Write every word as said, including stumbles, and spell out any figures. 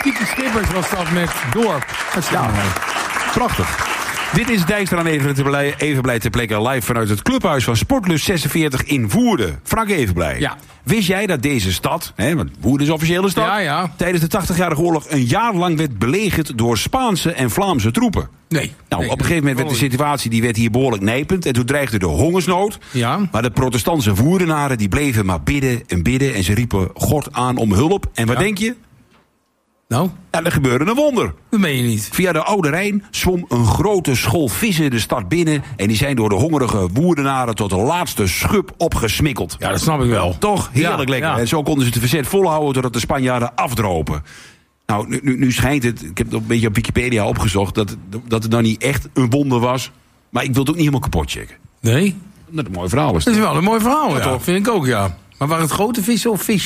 Kiki Schippers was dat met Dorp. Ja, prachtig. Dit is Dijkstra en Evenblij, Evenblij ter plekke live vanuit het clubhuis van Sportlust zesenveertig in Woerden. Frank Evenblij. Ja. Wist jij dat deze stad, hè, want Woerden is officiële stad, Ja, ja. tijdens de tachtigjarige oorlog een jaar lang werd belegerd door Spaanse en Vlaamse troepen? Nee. Nou, nee, op een gegeven moment werd de situatie die werd hier behoorlijk nijpend. En toen dreigde de hongersnood. Ja. Maar de protestantse Woerdenaren die bleven maar bidden en bidden. En ze riepen God aan om hulp. En wat Ja. denk je? Nou, Ja, er gebeurde een wonder. dat meen je niet. Via de Oude Rijn zwom een grote school vissen de stad binnen. En die zijn door de hongerige Woerdenaren tot de laatste schub opgesmikkeld. Ja, dat snap ik wel. Toch? Heerlijk Ja, lekker. ja. En zo konden ze het verzet volhouden totdat de Spanjaarden afdropen. Nou, nu, nu, nu schijnt het, ik heb het een beetje op Wikipedia opgezocht, dat, dat het dan niet echt een wonder was. Maar ik wil het ook niet helemaal kapot checken. Nee? Dat het een mooi verhaal is. Dat is wel een mooi verhaal, ja. toch? Vind ik ook, ja. Maar waren het grote vissen of visjes?